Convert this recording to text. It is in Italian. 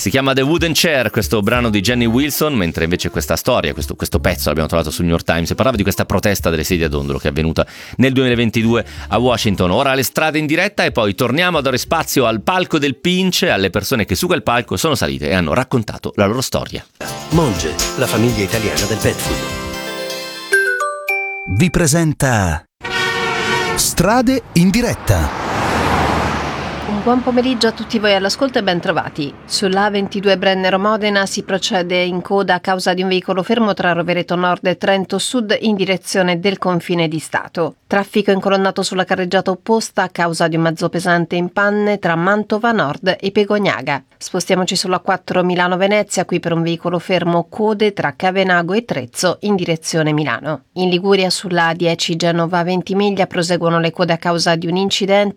Si chiama The Wooden Chair, questo brano di Jenny Wilson, mentre invece questa storia, questo pezzo l'abbiamo trovato sul New York Times, e parlava di questa protesta delle sedie a dondolo che è avvenuta nel 2022 a Washington. Ora le strade in diretta e poi torniamo a dare spazio al palco del Pince, alle persone che su quel palco sono salite e hanno raccontato la loro storia. Monge, la famiglia italiana del pet food, vi presenta Strade in diretta. Un buon pomeriggio a tutti voi all'ascolto e ben trovati. Sulla A22 Brennero-Modena si procede in coda a causa di un veicolo fermo tra Rovereto Nord e Trento Sud in direzione del confine di Stato. Traffico incolonnato sulla carreggiata opposta a causa di un mezzo pesante in panne tra Mantova Nord e Pegognaga. Spostiamoci sulla A4 Milano-Venezia, qui per un veicolo fermo code tra Cavenago e Trezzo in direzione Milano. In Liguria sulla A10 Genova-Ventimiglia proseguono le code a causa di un incidente